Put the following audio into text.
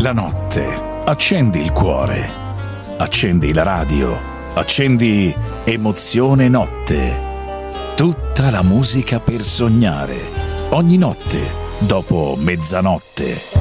la notte, accendi il cuore, accendi la radio, accendi Emozione Notte. Tutta la musica per sognare, ogni notte dopo mezzanotte.